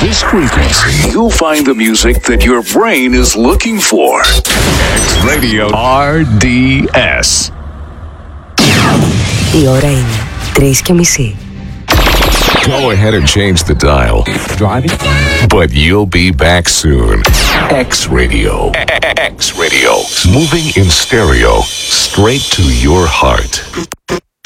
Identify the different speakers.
Speaker 1: this frequency, you'll find the music that your brain is looking for. X Radio RDS.
Speaker 2: Η ώρα είναι 3:30.
Speaker 3: Go ahead and change the dial.
Speaker 1: Driving?
Speaker 3: But you'll be back soon. X Radio. X Radio. Moving in stereo straight to your heart.